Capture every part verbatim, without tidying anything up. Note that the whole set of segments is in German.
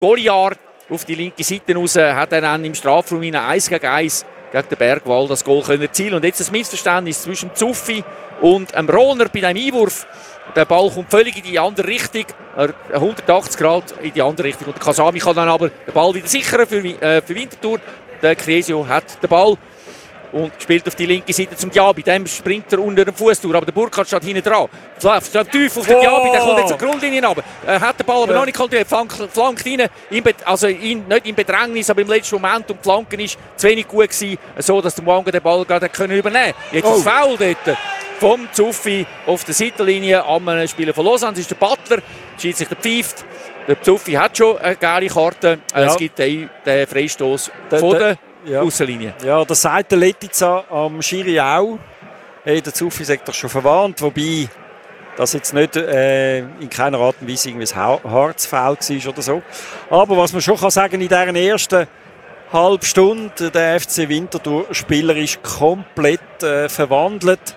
Goliar auf die linke Seite raus, hat er dann im Strafraum in eins gegen eins gegen den Bergwall das Goal können erzielen. Und jetzt ein Missverständnis zwischen Zuffi und dem Rohner bei diesem Einwurf. Der Ball kommt völlig in die andere Richtung, hundertachtzig Grad in die andere Richtung. Und der Kasami kann dann aber den Ball wieder sichern für, äh, für Winterthur. Der Cresio hat den Ball und spielt auf die linke Seite zum Diaby. Dem springt er unter den Fuß durch, aber der Burkhardt steht hinten dran. Läuft tief auf den Oh. Diaby, der kommt jetzt zur Grundlinie runter. Er hat den Ball aber ja. noch nicht kontrolliert, flankt rein, in Be- also in, nicht im Bedrängnis, aber im letzten Moment. Und die Flanken war zu wenig gut gewesen, so dass der Mwanga den Ball gerade können übernehmen konnte. Jetzt oh. ist Foul dort vom Zuffi auf der Seitenlinie am Spieler von Lausanne. Das ist der Butler, der Schiedsrichter pfeift. Der Zuffi hat schon eine gelbe Karte. Ja. Es gibt den, den Freistoß von der Ja. Aussenlinie. Ja, das sagt der Letica am Schiri auch. Hey, der Zuffi sagt doch schon verwarnt, wobei das jetzt nicht äh, in keiner Art und Weise irgendwie ein Harzfoul war oder so. Aber was man schon kann sagen in dieser ersten halben Stunde, der F C Winterthur-Spieler ist komplett äh, verwandelt.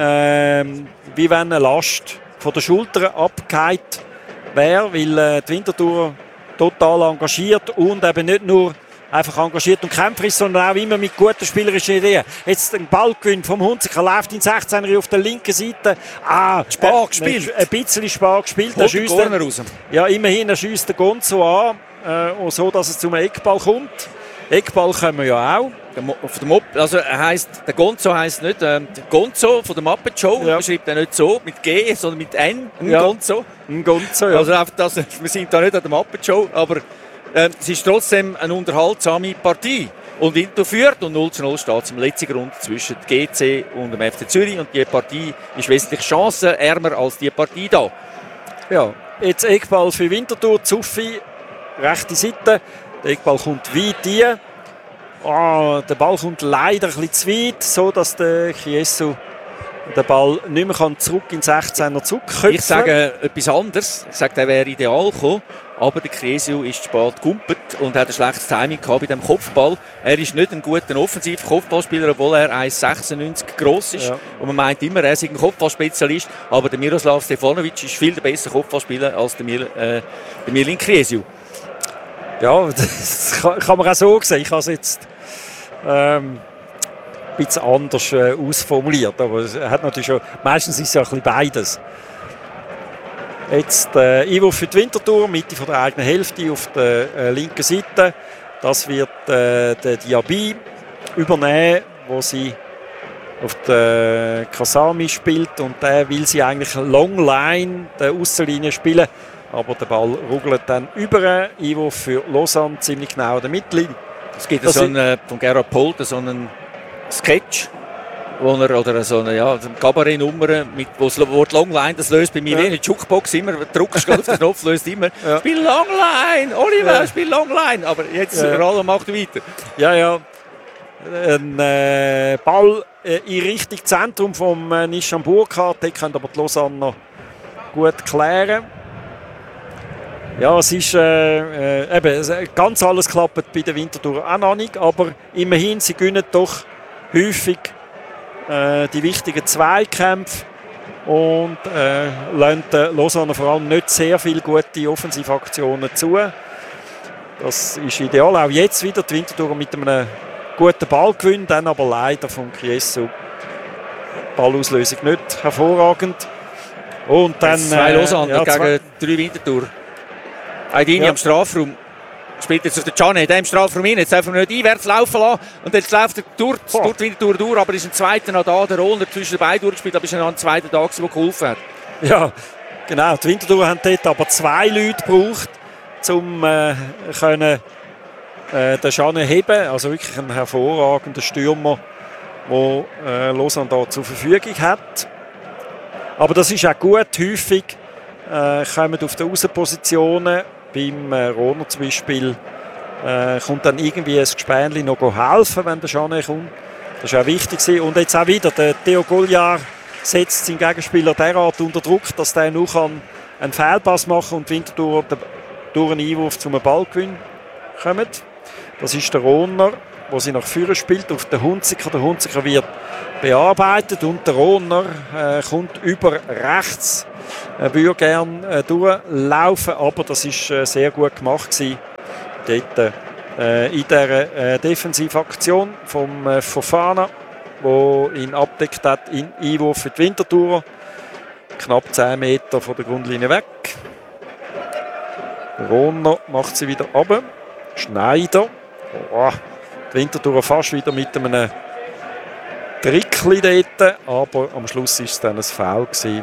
Äh, wie wenn eine Last von der Schulter abgehakt wäre, weil äh, die Winterthur total engagiert und eben nicht nur einfach engagiert und kämpferisch, sondern auch immer mit guten spielerischen Ideen. Jetzt ein Ballgewinn vom Hunziker, läuft in sechzehner auf der linken Seite. Ah, Spar äh, gespielt. Ein bisschen Spar gespielt. Er schießt den raus. Ja, immerhin, er schießt den Gonzo an, äh, so dass es zum Eckball kommt. Eckball können wir ja auch. Der Mo- von der Mop, also er heisst, der Gonzo heisst nicht ähm, der Gonzo von der Muppet Show. Ja. Man schreibt er nicht so mit G, sondern mit N. Ein Ja. Gonzo. Ein Gonzo, ja. Also einfach das, wir sind da nicht an der Muppet Show, aber äh, es ist trotzdem eine unterhaltsame Partie. Und Winterthur führt und null zu null steht es im letzten Grund zwischen G C und dem F C Zürich. Und die Partie ist wesentlich chancenärmer als die Partie da. Ja, jetzt Eckball für Winterthur, Zuffi, rechte Seite. Der Eckball kommt weit rein. Oh, der Ball kommt leider ein bisschen zu weit, so dass der Chiesu den Ball nicht mehr zurück in den sechzehner zurückköpfen. Ich sage etwas anderes. Ich sage, er wäre ideal gekommen. Aber der Cresio ist zu spät gegumpelt und hat ein schlechtes Timing gehabt bei dem Kopfball. Er ist nicht ein guter Offensiv-Kopfballspieler, obwohl er eins Komma sechsundneunzig gross ist. Ja. Und man meint immer, er sei ein Kopfballspezialist. Aber der Miroslav Stefanovic ist viel der bessere Kopfballspieler als der, Mir, äh, der Mirlin Cresio. Ja, das kann, kann man auch so sehen. Ich habe es jetzt ähm, ein bisschen anders äh, ausformuliert. Aber es hat natürlich schon, meistens ist es ja ein bisschen beides. Jetzt äh, Einwurf für die Winterthur, Mitte von der eigenen Hälfte auf der äh, linken Seite. Das wird äh, der Diaby übernehmen, wo sie auf der Kasami spielt. Und der will sie eigentlich Longline der Aussenlinie spielen. Aber der Ball ruggelt dann über. Einwurf für Lausanne, ziemlich genau an der Mittellinie. Es gibt das so einen, äh, von Gerhard Polt so einen Sketch, wo er, oder so eine, ja, eine Kabarettnummer, mit, wo es wo die Longline, das löst bei mir ja. in der Jukebox immer, drückst auf den Knopf, löst immer, ja. Spiel Longline, Oliver, ja. Spiel Longline. Aber jetzt, ja. Rollo macht weiter. Ja, ja. Ein äh, Ball äh, in Richtung Zentrum vom äh, Nishan Burkhardt, den können aber die Lausanne gut klären. Ja, es ist äh, äh, eben, ganz alles klappt bei der Winterthur auch noch nicht, aber immerhin, sie gewinnen doch häufig äh, die wichtigen Zweikämpfe und äh, lassen Lausanne vor allem nicht sehr viele gute Offensivaktionen zu. Das ist ideal, auch jetzt wieder die Winterthur mit einem guten Ballgewinn, dann aber leider von Chiesu Ballauslösung nicht hervorragend. Und dann zwei Lausanne äh, ja, gegen drei Winterthur. Aidini ja. am Strafraum spielt jetzt auf der Gianni, der im Strafraum hin. Jetzt dürfen wir nicht einwärts laufen lassen. Und jetzt läuft er durch, durch die Winterthur durch. Aber ist ein zweiter noch da, der Rohner zwischen den beiden durchgespielt. Aber ist noch ein zweiter da, der geholfen hat. Ja, genau. Die Winterthur haben dort aber zwei Leute gebraucht, um äh, können, äh, den Gianni heben. Also wirklich ein hervorragender Stürmer, den äh, Lausanne da zur Verfügung hat. Aber das ist auch gut. Häufig äh, kommen auf den Außenpositionen. Beim äh, Rohner zum Beispiel äh, kommt dann irgendwie ein Gespänli noch helfen, wenn der Gianni kommt. Das war auch wichtig. Und jetzt auch wieder, der Theo Goliar setzt seinen Gegenspieler derart unter Druck, dass der nur kann einen Fehlpass machen kann und Winterthur durch einen Einwurf zum Ballgewinn kommt. Das ist der Rohner. wo sie nach vorne spielt, auf den Hunziker. Der Hunziker wird bearbeitet und der Rohner äh, kommt über rechts. Er würde gerne äh, durchlaufen, aber das war äh, sehr gut gemacht gewesen. Dort, äh, in dieser äh, Defensivaktion vom äh, Fofana, wo ihn abdeckt hat, in Einwurf für die Winterthurer. Knapp zehn Meter von der Grundlinie weg. Rohner macht sie wieder runter. Schneider. Oh, die Winterthurer fast wieder mit einem Trickli dort, aber am Schluss war es dann ein Foul gewesen,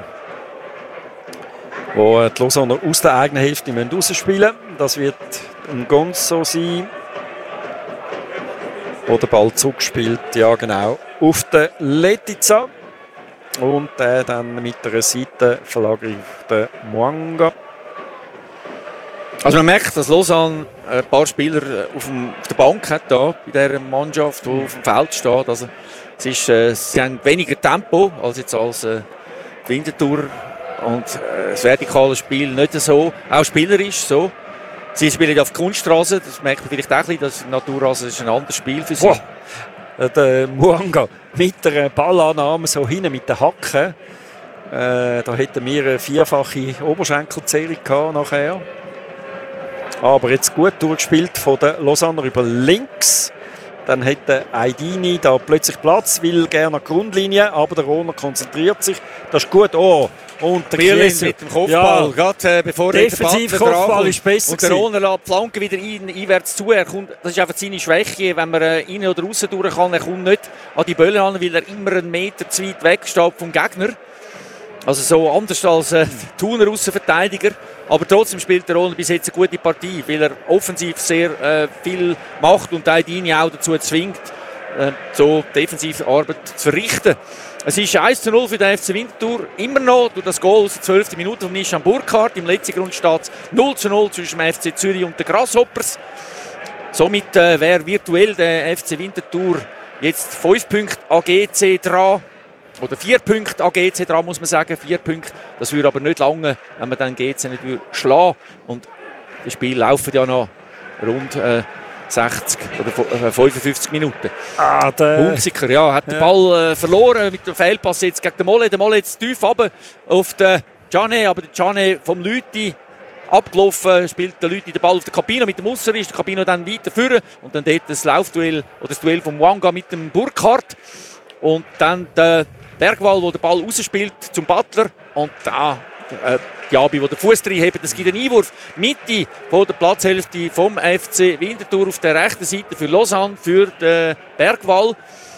wo die Lausanner aus der eigenen Hälfte rausspielen müssen. Das wird ein Gonzo sein. Wo der Ball zugespielt, ja genau, auf den Letica. Und der dann mit der Seitenverlagerung auf den Mwanga. Also man merkt, dass Lausanne ein paar Spieler auf, dem, auf der Bank hat, da, bei dieser Mannschaft, die auf dem Feld steht. Also es ist, äh, sie haben weniger Tempo als jetzt als äh, Winterthur. Und äh, das vertikale Spiel nicht so, auch spielerisch so. Sie spielen auf Kunststraße, das merkt man vielleicht auch ein bisschen, das Naturrasen ist ein anderes Spiel für sie. Oh, der Mwanga mit der Ballannahme so hinten mit den Hacken. Äh, da hätten wir eine vierfache Oberschenkelzählung gehabt nachher. Aber jetzt gut durchgespielt von den Lausanner über links. Dann hätte Aidini da plötzlich Platz, will gerne an die Grundlinie, aber der Rohner konzentriert sich. Das ist gut. Oh, und der Bielis mit dem Kopfball, ja, gerade äh, bevor er den Kopfball ist besser. Und der Rohner lässt die Flanke wieder ein, einwärts zu. Er kommt, das ist einfach seine Schwäche, wenn man äh, rein oder raus durch kann. Er kommt nicht an die Bälle an, weil er immer einen Meter zu weit weg steht vom Gegner. Also so anders als äh, Thuner Aussenverteidiger. Aber trotzdem spielt der Rohner bis jetzt eine gute Partie, weil er offensiv sehr äh, viel macht und Aidini auch dazu zwingt, äh, so defensive Arbeit zu verrichten. Es ist eins zu null für den F C Winterthur. Immer noch durch das Goal aus der zwölften Minute von Nishan Burkhardt. Im letzten Grund steht es null zu null zwischen dem F C Zürich und den Grasshoppers. Somit äh, wäre virtuell der F C Winterthur jetzt fünf Punkte A G C dran. Oder vier Punkte an G C dran, muss man sagen. Vier Punkte. Das würde aber nicht lange, wenn man dann G C nicht schlagen. Und das Spiel laufen ja noch rund äh, sechzig oder fünfundfünfzig Minuten. Ah, der Hunziker, ja, hat ja. den Ball äh, verloren mit dem Fehlpass jetzt gegen den Molle. Der Molle jetzt tief runter auf den Gianni, aber der Gianni vom Lüthi abgelaufen, spielt der Lüthi den Ball auf den Cabino mit dem Ausser, ist der Cabino dann weiter führen und dann dort das Laufduell oder das Duell von Mwanga mit dem Burkhardt und dann der Bergwall, der den Ball rausspielt zum Butler und da äh, Diaby, der den Fuß reinhebt. Es gibt einen Einwurf Mitte von der Platzhälfte vom F C Winterthur auf der rechten Seite für Lausanne, für den Bergwall.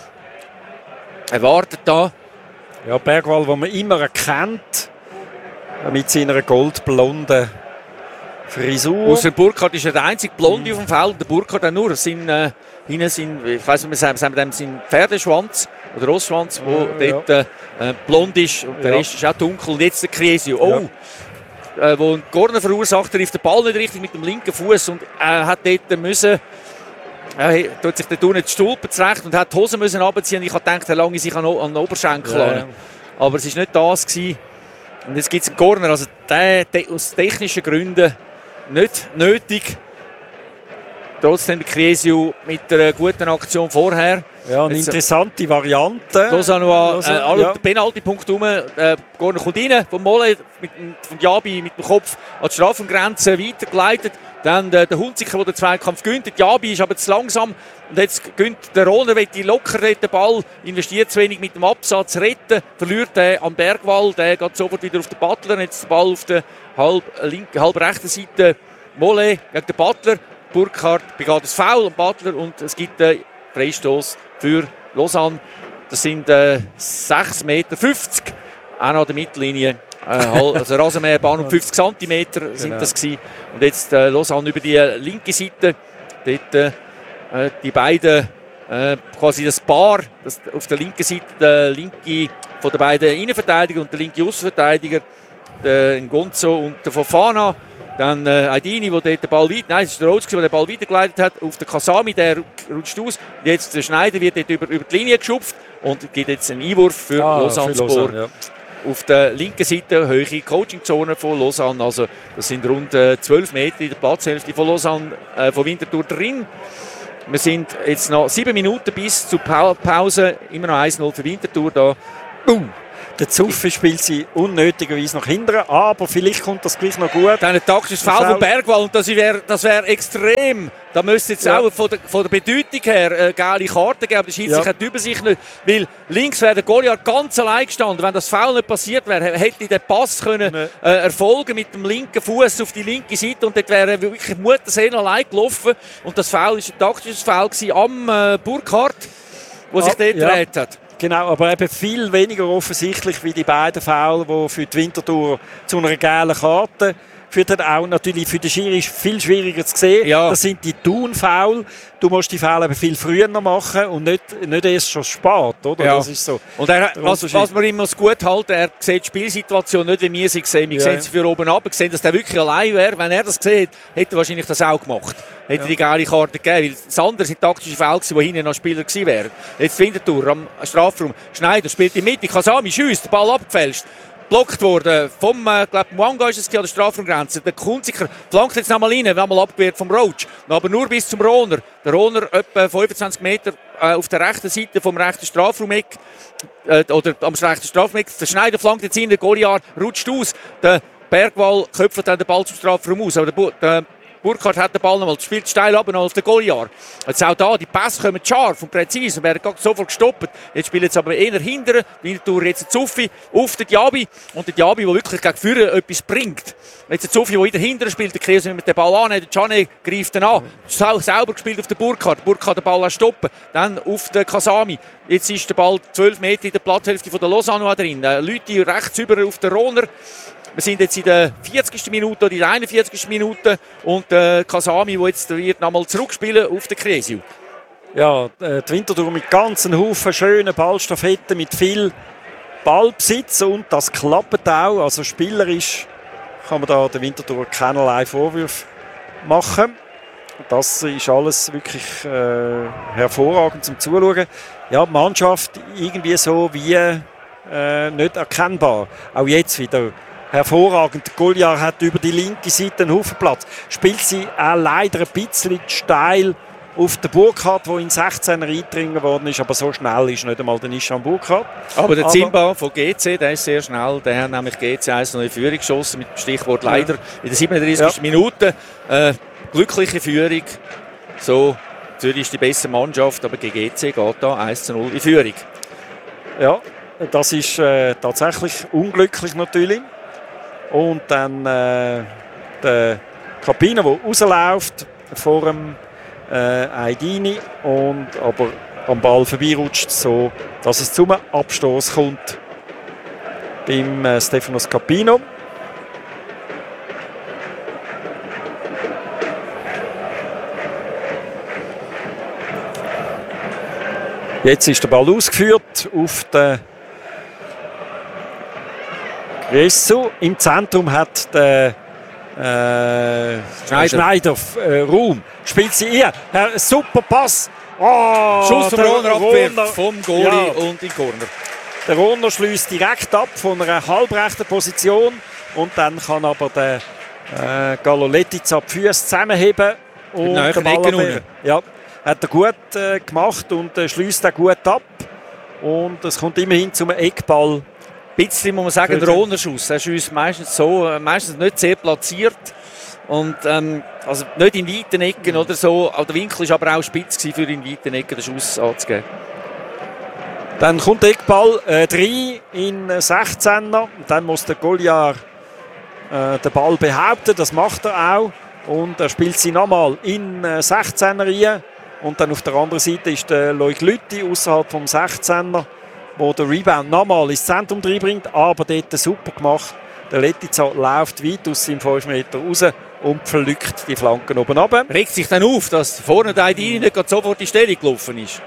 Er wartet da. Ja, Bergwall, den man immer erkennt, mit seiner goldblonden Frisur. Ausser Burkhardt ist er der einzige Blonde mhm. auf dem Feld. Der Burkhardt auch nur. Sein, äh, hinten sein, ich weiss nicht, sagen wir sein Pferdeschwanz oder Rossschwanz, der ja, dort äh, blond ist. Und der ja. Rest ist auch dunkel. Und jetzt der Kriesio. Oh! Ja. Äh, wo ein Corner verursacht, trifft den Ball nicht richtig mit dem linken Fuß und er äh, hat dort müssen. Er äh, tut sich dort unten die Stulpen zurecht und hat die Hose müssen runterziehen. Ich habe gedacht, er lange sich an den Oberschenkel ja. an. Aber es war nicht das gewesen. Und jetzt gibt es einen Corner. Also der, der aus technischen Gründen nicht nötig. Trotzdem der Kriesio mit einer guten Aktion vorher. Ja, eine jetzt, interessante Variante. Lausanne äh, alle ja. den Penalty-Punkt rum. Äh, Corner kommt rein, von Molle, mit, von Diaby mit dem Kopf an die Strafengrenze weitergeleitet. Dann äh, der Hunziker, der den Zweikampf gönnt. Der Diaby ist aber zu langsam. Und jetzt gönnt der Rohner, will die locker den Ball, investiert zu wenig mit dem Absatz, retten, verliert den am Bergwall. Der geht sofort wieder auf den Butler. Jetzt der Ball auf der halb, linken, halb rechten Seite. Molle gegen den Butler. Burkhardt begeht das Foul am Butler und es gibt einen Freistoß für Lausanne. Das sind äh, sechs Meter fünfzig, auch noch an der Mittellinie. Äh, also Rasenmäherbahn um fünfzig Zentimeter sind genau. das gewesen. Und jetzt äh, Lausanne über die linke Seite. Dort äh, die beiden, äh, quasi das Paar, das auf der linken Seite, der linke von den beiden Innenverteidiger und der linke Außenverteidiger, der Ngonzo und der Fofana. Dann äh, Aidini, der den Ball weit, nein, es ist der Rhodes, der den Ball weitergeleitet hat, auf den Kasami, der rutscht aus. Jetzt der Schneider wird dort über, über die Linie geschupft und gibt jetzt einen Einwurf für ah, Lausanne Sport. Ja. Auf der linken Seite höhere Coachingzone von Lausanne, also das sind rund äh, zwölf Meter in der Platzhälfte von Lausanne, äh, von Winterthur drin. Wir sind jetzt noch sieben Minuten bis zur Pa- Pause. Immer noch eins null für Winterthur da. Uh, der Zuffi spielt sie unnötigerweise nach hinten, aber vielleicht kommt das gleich noch gut. Dann ein taktisches Foul von Bergwall und das wäre das wär extrem. Da müsste jetzt ja. auch von der, von der Bedeutung her eine geile Karte geben. Der Schiedsrichter ja. hat die Übersicht nicht, weil links wäre der Goliath ganz allein gestanden. Wenn das Foul nicht passiert wäre, hätte der Pass können, äh, erfolgen mit dem linken Fuß auf die linke Seite und dort wäre wirklich Muttersehen allein gelaufen. Und das Foul war ein taktisches Foul am äh, Burkhardt, der sich dort ja. gedreht hat. Genau, aber eben viel weniger offensichtlich wie die beiden Foul, die für die Winterthur zu einer gelben Karte führt. Hat auch natürlich für den Schiri viel schwieriger zu sehen. Ja. Das sind die Thun-Foul. Du musst die Foul eben viel früher noch machen und nicht, nicht erst schon spät, oder? Ja. Das ist so. Und er, was, was wir immer so gut halten, er sieht die Spielsituation nicht, wie wir sie sehen. Wir ja. sehen sie für oben runter, sehen, dass der wirklich allein wäre. Wenn er das sieht, hätte er wahrscheinlich das auch gemacht. Hätte ja. die geile Karte gegeben. Weil das andere sind taktische Fälle, wo hinten noch Spieler gewesen wären. Jetzt Winterthur am Strafraum. Schneider spielt in die Mitte. Kasami schießt, der Ball abgefälscht. Blockt worden vom, äh, glaube Mwanga ist es an der Strafraumgrenze. Der Kunziker flankt jetzt nochmal rein, wir haben mal abgewehrt vom Roach. Aber nur bis zum Rohner. Der Rohner etwa fünfundzwanzig Meter äh, auf der rechten Seite vom rechten Strafraumeck. Äh, oder am rechten Strafraumeck. Der Schneider flankt jetzt rein, der Goliath rutscht aus. Der Bergwall köpft dann den Ball zum Strafraum aus. Aber der, der Burkhardt hat den Ball nochmal, spielt steil ab auf den Goliath. Jetzt auch da, die Pässe kommen scharf und präzise und werden sofort gestoppt. Jetzt spielen sie aber eher hinterher. Winterthur jetzt Zuffi auf den Diaby. Und der Diaby, der wirklich gegen Führer etwas bringt. Jetzt der Zuffi, der wieder hinterher spielt, der Krise mit dem Ball an, der Gianni greift ihn an. Sau, sauber gespielt auf den Burkhardt. Burkhardt den Ball stoppen. Dann auf den Kasami. Jetzt ist der Ball zwölf Meter in der Platthälfte von der Lozano drin. Leute rechts über auf den Rohner. Wir sind jetzt in der vierzigsten Minute oder in der einundvierzigsten Minute und äh, Kasami, der jetzt wird nochmal zurückspielen auf den Kresio. Ja, die Winterthur mit ganzen Haufen schönen Ballstaffetten, mit viel Ballbesitz und das klappt auch. Also spielerisch kann man da der Winterthur keinerlei Vorwürfe machen. Das ist alles wirklich äh, hervorragend zum Zuschauen. Ja, die Mannschaft irgendwie so wie äh, nicht erkennbar. Auch jetzt wieder hervorragend. Der Goliath hat über die linke Seite einen Haufen Platz. Spielt sie auch leider ein bisschen steil auf den Burkhardt, der in sechzehner eindringen worden ist, aber so schnell ist nicht einmal der Nishan Burkhardt. Aber der Zimba von G C, der ist sehr schnell. Der hat nämlich G C eins noch in Führung geschossen mit dem Stichwort leider ja. in der siebenunddreißigsten Ja. Minute. Äh, glückliche Führung. So, Zürich ist die bessere Mannschaft, aber gegen G C geht da eins zu null in Führung. Ja, das ist äh, tatsächlich unglücklich natürlich. Und dann äh, der Capino, der rausläuft vor dem äh, Aidini und aber am Ball vorbeirutscht, so dass es zum Abstoß kommt beim äh, Stefanos Capino. Jetzt ist der Ball ausgeführt auf den Resso. Im Zentrum hat der äh, Schneider, Schneider äh, Raum. Spielt sie hier. Ein super Pass. Oh, Schuss vom Rohner abgewehrt vom Goalie ja. und in Corner. Der Rohner schließt direkt ab von einer halbrechten Position. Und dann kann aber der äh, Galolettica die Füße zusammenheben. Und den Ball ja, hat er gut äh, gemacht und äh, schließt auch gut ab. Und es kommt immerhin zum Eckball. Ein bisschen muss man sagen, der Rohnerschuss. Er schießt meistens so, meistens nicht sehr platziert. Und, ähm, also nicht in weiten Ecken oder so. Der Winkel war aber auch spitz für in weiten Ecken den Schuss anzugeben. Dann kommt der Eckball äh, rein in sechzehner. Dann muss der Goliath äh, den Ball behaupten. Das macht er auch. Und er spielt sie nochmal in äh, sechzehner rein. Und dann auf der anderen Seite ist der Loic Lütti außerhalb vom sechzehner. Wo der Rebound nochmal ins Zentrum reinbringt, aber dort super gemacht. Der Lettica läuft weit aus seinem fünf Meter raus und pflückt die Flanken oben runter. Regt sich dann auf, dass vorne der Aidini nicht sofort die Stellung gelaufen ist.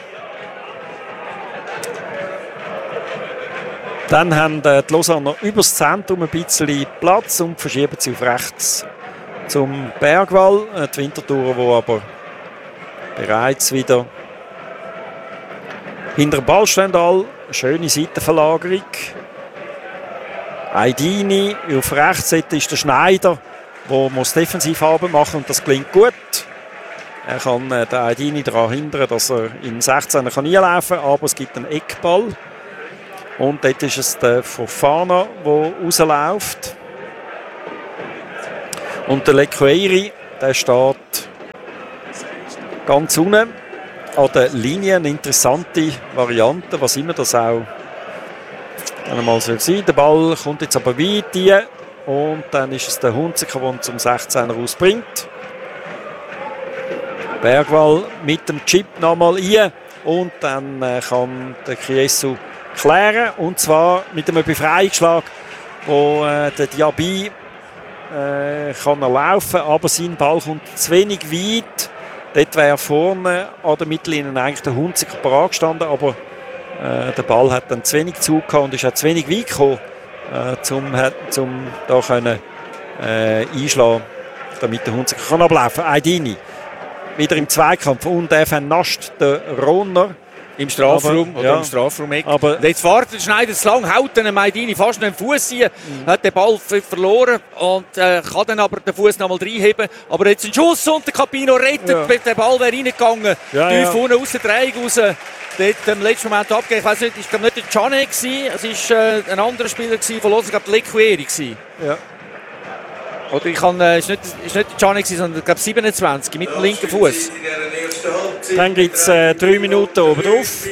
Dann haben die Lausanner über das Zentrum ein bisschen Platz und verschieben sie auf rechts zum Bergwall. Die Winterthurer, die aber bereits wieder hinter dem Ball stehen, all. Schöne Seitenverlagerung. Aidini auf rechts ist der Schneider, der muss Defensivarbeit machen und das klingt gut. Er kann äh, den Aidini daran hindern, dass er im sechzehner kann einlaufen kann, aber es gibt einen Eckball. Und dort ist es der Fofana, der rausläuft. Und der Lequeiri, der steht ganz unten an der Linie. Eine interessante Variante, was immer das auch einmal soll sein. Der Ball kommt jetzt aber weit rein. Und dann ist es der Hunziker, der ihn zum sechzehner ausbringt. Bergwall mit dem Chip nochmal rein. Und dann äh, kann der Chiesu klären. Und zwar mit einem Befreiungsschlag, wo äh, der Diaby äh, kann er laufen, aber sein Ball kommt zu wenig weit. Dort wäre vorne an der Mittellinie eigentlich der Hunziker parat gestanden, aber äh, der Ball hat dann zu wenig Zug gehabt und ist auch zu wenig weit gekommen, äh, zum, zum da können, äh, einschlagen, damit der Hunziker kann ablaufen. Aidini wieder im Zweikampf und er vernascht den Rohner. Im Strafraum aber, oder ja. im Strafraum-Eck. Aber jetzt wartet Schneider zu lang, haut den Maidini fast noch im Fuß rein, mhm. hat den Ball verloren und äh, kann dann aber den Fuß noch mal reinheben. Aber jetzt ein Schuss und der Capino rettet, ja. Der Ball wäre reingegangen. Ja, tief ja. Vorne aus der Dreieck raus. Dort im letzten Moment abgegeben. Ich weiß nicht, es war nicht der Cane, es war äh, ein anderer Spieler von Lausanne, ich glaube der Lequeiri. Ja. Oder ich kann, äh, es war nicht, ist nicht der Cane, sondern ich glaube siebenundzwanzig mit dem linken Fuß. Dann gibt es äh, drei Minuten oben drauf.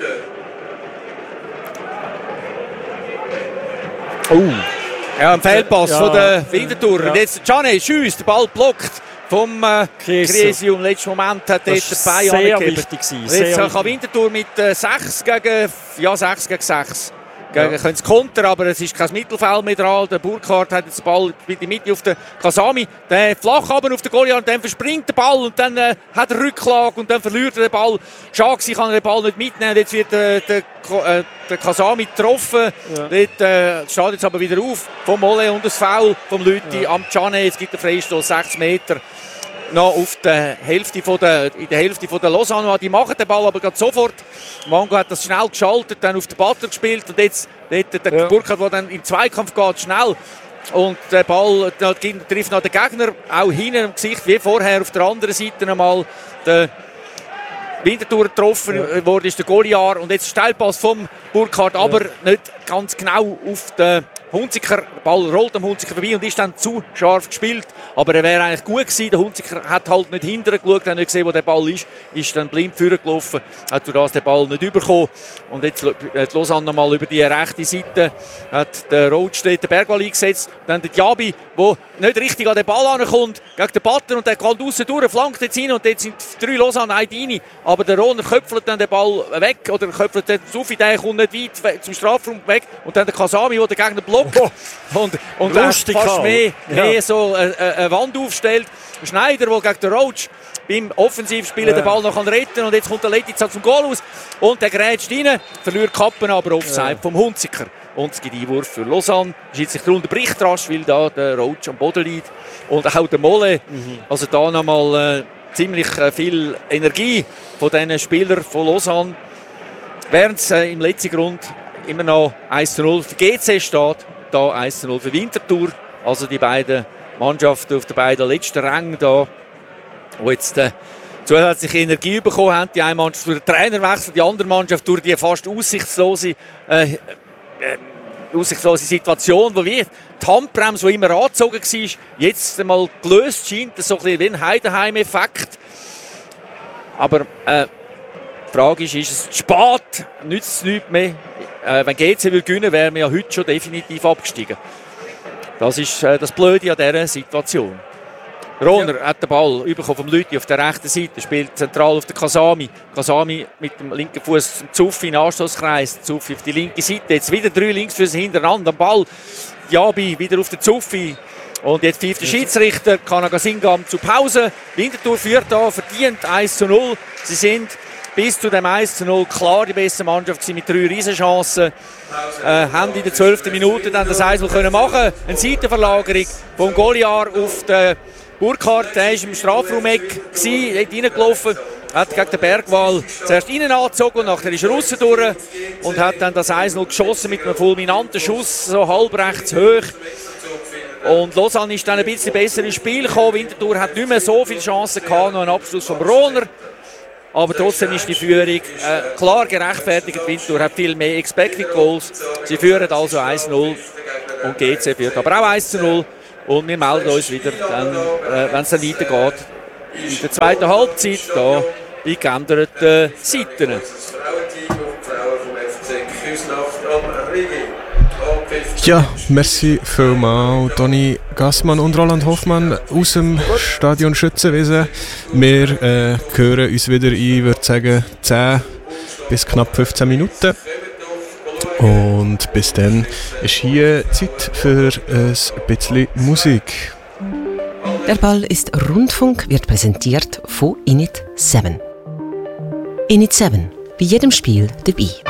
Oh. Ja, ein Fehlpass ja, von der Winterthur. Ja. Und jetzt Cane schießt, der Ball blockt vom äh, Kriesi. Im letzten Moment hat er den Bein angegeben. Jetzt kann Winterthur mit äh, sechs gegen ja, sechs gegen sechs. Gegen, ja. Können sie kontern, aber es ist kein Mittelfeld mehr dran. Der Burkhardt hat jetzt den Ball in die Mitte auf den Kasami. Der flach runter auf den Goliath und dann verspringt der Ball und dann äh, hat er Rücklage und dann verliert er den Ball. Schade, sie kann den Ball nicht mitnehmen. Jetzt wird äh, der, äh, der Kasami getroffen. Ja. Dort äh, steht jetzt aber wieder auf vom Molle und das Foul vom Lüthi ja. am Cane. Es gibt einen Freistoß, sechs Meter. Noch auf der Hälfte von der, in der Hälfte von der Lausanne. Die machen den Ball aber gerade sofort. Mango hat das schnell geschaltet, dann auf den Batter gespielt und jetzt dort der ja. Burkhardt, der dann im Zweikampf geht, schnell. Und der Ball der trifft noch den Gegner, auch hinten im Gesicht, wie vorher auf der anderen Seite nochmal. Der Winterthur getroffen ja. wurde, ist der Goliath. Und jetzt Steilpass vom Burkhardt, aber ja. nicht ganz genau auf den Hunziker. Der Ball rollt am Hunziker vorbei und ist dann zu scharf gespielt. Aber er wäre eigentlich gut gewesen. Der Hunziker hat halt nicht hinterher geschaut, hat nicht gesehen, wo der Ball ist. Ist dann blind vorgelaufen, hat durch das den Ball nicht überkommen. Und jetzt hat Lausanne nochmal über die rechte Seite hat der Roach den Bergwall eingesetzt. Dann der Diaby, der nicht richtig an den Ball ankommt, gegen den Batter und der geht aussen durch, flankt jetzt hin und jetzt sind drei Lausanne Aidini. Aber der Rohner köpfelt dann den Ball weg oder köpfelt den Sufi, der kommt nicht weit zum Strafraum weg und dann der Kasami, der den Gegner blockt und, und lustig fast mehr, ja. mehr so eine, eine Wand aufstellt. Schneider, der gegen den Roach beim Offensivspielen ja. den Ball noch retten kann und jetzt kommt der Letica zum Goal aus und der grätscht rein, verliert Kappen aber Offside ja. vom Hunziker. Und es gibt Einwurf für Lausanne. Schiedsrichter unterbricht rasch, weil da der Roach am Boden liegt. Und auch der Molle. Mhm. Also da nochmal äh, ziemlich äh, viel Energie von diesen Spielern von Lausanne. Während es äh, im letzten Grund immer noch eins zu null für G C steht, da eins zu null für Winterthur. Also die beiden Mannschaften auf den beiden letzten Rängen da, die jetzt äh, zusätzliche Energie bekommen haben. Die eine Mannschaft durch den Trainerwechsel, die andere Mannschaft durch die fast aussichtslose äh, äh, aussichtslose Situation, wo wir die Handbremse, die immer angezogen war, jetzt einmal gelöst scheint. Das ist so ein bisschen wie ein Heidenheim-Effekt. Aber äh, die Frage ist, ist es zu spät? Nützt es nichts mehr? Äh, wenn G C will gewinnen, wären wir ja heute schon definitiv abgestiegen. Das ist äh, das Blöde an dieser Situation. Rohner ja. hat den Ball bekommen vom Lüthi auf der rechten Seite, spielt zentral auf den Kasami. Kasami mit dem linken Fuß zum Zuffi in den Anstoßkreis. Zuffi auf die linke Seite. Jetzt wieder drei Linksfüße hintereinander am Ball. Diaby wieder auf den Zuffi. Und jetzt pfeift der Schiedsrichter Kanagasingam zur Pause. Winterthur führt da verdient eins zu null. Sie sind bis zu dem eins zu null klar die beste Mannschaft mit drei Riesenchancen. Äh, haben in der zwölften Minute dann das eins können machen. Eine Seitenverlagerung vom Goliath auf den Burkhardt, der war im Strafraum-Eck, dort reingelaufen, hat gegen den Bergwall zuerst innen angezogen und nachher ist er raus durch und hat dann das eins null geschossen mit einem fulminanten Schuss, so halb rechts hoch. Und Lausanne ist dann ein bisschen besser ins Spiel gekommen. Winterthur hat nicht mehr so viele Chancen gehabt, noch einen Abschluss vom Rohner. Aber trotzdem ist die Führung äh, klar gerechtfertigt. Winterthur hat viel mehr Expected Goals. Sie führen also eins zu null und G C führt aber auch eins zu null. Und wir melden uns wieder, äh, wenn es dann weitergeht, in der zweiten Halbzeit da bei geänderten Seiten. Ja, merci vielmals, Toni Gassmann und Roland Hoffmann aus dem Stadion Schützenwiese. Wir äh, hören uns wieder ein, ich würde sagen, zehn bis knapp fünfzehn Minuten. Und bis dann ist hier Zeit für ein bisschen Musik. Der Ball ist Rundfunk, wird präsentiert von Init sieben. Init sieben, bei jedem Spiel dabei.